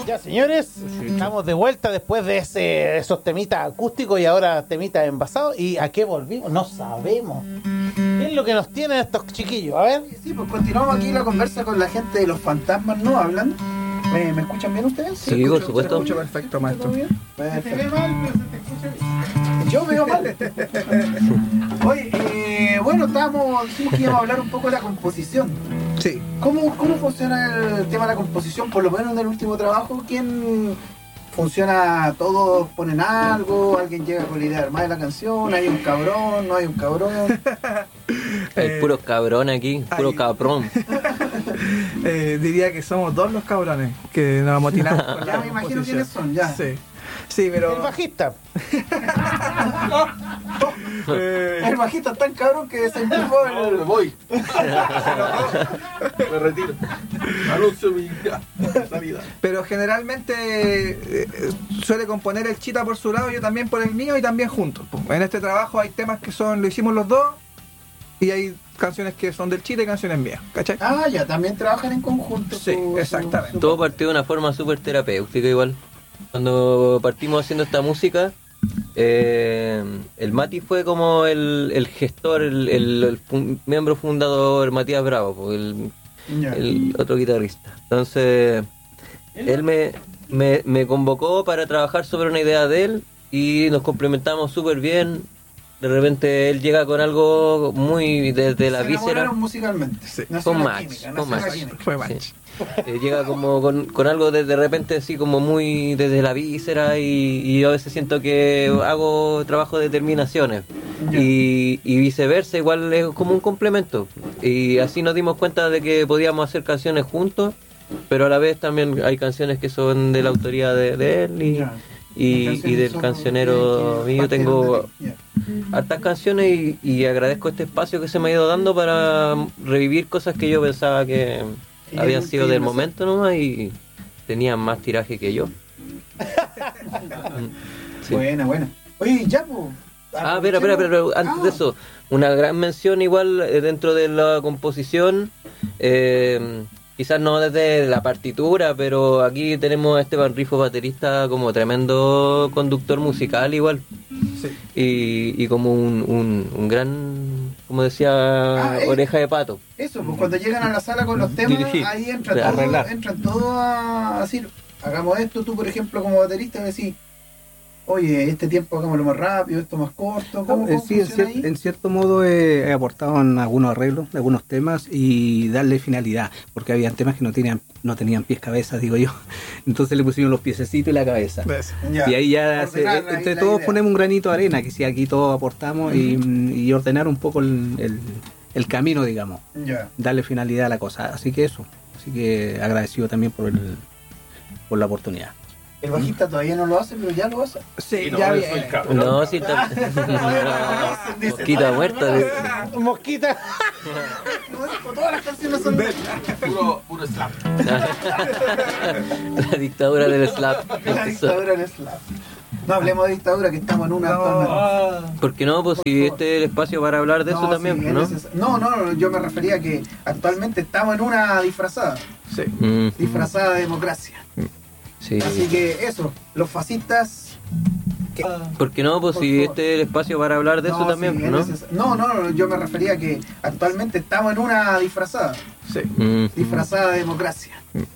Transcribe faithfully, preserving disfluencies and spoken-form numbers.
Ya, señores, estamos de vuelta después de ese, esos temitas acústicos y ahora temitas envasados. ¿Y a qué volvimos? No sabemos. ¿Qué es lo que nos tienen estos chiquillos? A ver. Sí, pues continuamos aquí la conversa con la gente de los fantasmas, ¿no? Hablan. ¿Me, ¿me escuchan bien ustedes? Sí, sí, por supuesto. ¿Se escucha perfecto, maestro? Perfecto. Yo veo mal. Oye, eh, bueno, estábamos, dijimos que íbamos a hablar un poco de la composición. Sí. ¿Cómo, ¿Cómo funciona el tema de la composición? Por lo menos en el último trabajo, ¿quién funciona? ¿Todos ponen algo? ¿Alguien llega con la idea armada de la canción? ¿Hay un cabrón? ¿No hay un cabrón? Hay Eh, puro cabrón aquí, puro ay. cabrón. eh, diría que somos dos los cabrones que nos amotinamos con Ya la me imagino composición. quiénes son, ya. Sí. Sí, El pero... bajista. eh, El bajista es tan cabrón que se empujó el... Me voy. Me retiro. Anuncio mi salida. pero generalmente eh, suele componer el Chita por su lado, yo también por el mío y también juntos. po. En este trabajo hay temas que son, lo hicimos los dos y hay canciones que son del Chita y canciones mías, ¿cachai? Ah, ya, también trabajan en conjunto. Sí, su- exactamente. su- Todo partió de una forma súper terapéutica igual. Cuando partimos haciendo esta música, eh, el Mati fue como el, el gestor, el, el- el fun- miembro fundador, Matías Bravo, po, el, Ya. el otro guitarrista. Entonces, él me, me, me convocó para trabajar sobre una idea de él y nos complementamos súper bien. De repente él llega con algo muy desde la Se víscera. enamoraron musicalmente. Sí. Nació Con la match, química, con nació la match. química. Fue mal. Sí. Eh, llega como con, con algo de, de repente así como muy desde la víscera y, y yo a veces siento que hago trabajo de terminaciones Ya. y, y viceversa, igual es como un complemento y así nos dimos cuenta de que podíamos hacer canciones juntos, pero a la vez también hay canciones que son de la autoría de, de él y, Ya. y, Canciones y del son- cancionero que- que mío. Tengo partieron de ti. Ya. hartas canciones y, y agradezco este espacio que se me ha ido dando para revivir cosas que yo pensaba que Y habían el- sido y del el- momento nomás y tenían más tiraje que yo. Sí. Buena, buena. Oye, ya, pues. Ah, espera, espera, espera, espera, antes de eso, una gran mención igual eh, dentro de la composición, eh, quizás no desde la partitura, pero aquí tenemos a Esteban Rifo, baterista, como tremendo conductor musical igual, Sí. y, y como un, un, un gran, como decía, Ah, eh. oreja de pato. Eso, pues cuando llegan a la sala con los temas, Dirigir, ahí entra de todo, arreglar. entran todos a decir, hagamos esto, tú por ejemplo como baterista decís, oye, este tiempo hagámoslo más rápido, esto más corto, ¿cómo, Eh, cómo sí, en, funciona cier- ahí? en cierto modo he, he aportado en algunos arreglos de algunos temas y darle finalidad, porque había temas que no tenían no tenían pies cabezas, digo yo. Entonces le pusimos los piececitos y la cabeza. ¿Ves? Ya. Y ahí ya se- Ordenar ahí entre la todos idea. ponemos un granito de arena, que si aquí todos aportamos y, y ordenar un poco el, el- el camino, digamos, Ya. darle finalidad a la cosa. Así que eso, así que agradecido también por el por la oportunidad. El bajista todavía no lo hace, pero ya lo hace. Sí, Y no, ya yo viene. soy cabrón. No, si está... Dice, Mosquita muerta. de- Mosquita. no, dijo, todas las canciones son de él. Puro, puro slap. La dictadura del slap. La dictadura del slap. No hablemos de dictadura, que estamos en una No. actualmente. ¿Por qué no? Pues si este es el espacio para hablar de eso No, también, sí, es ¿no? neces- no, no, no, yo me refería a que actualmente estamos en una disfrazada, Sí. Mm, disfrazada de democracia. sí. Así que eso, los fascistas... que- ¿Por qué no? Pues Por si favor. este es el espacio para hablar de eso No, también, sí, es ¿no? neces- no, no, no, yo me refería a que actualmente estamos en una disfrazada, Sí. Mm, disfrazada de democracia.